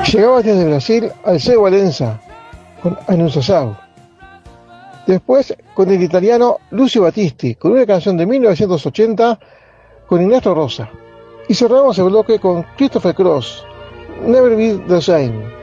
Llegaba desde Brasil Alceu Valenza con Anunciação. Después con el italiano Lucio Battisti, con una canción de 1980 con Ignacio Rosa. Y cerramos el bloque con Christopher Cross, Never Be the Same.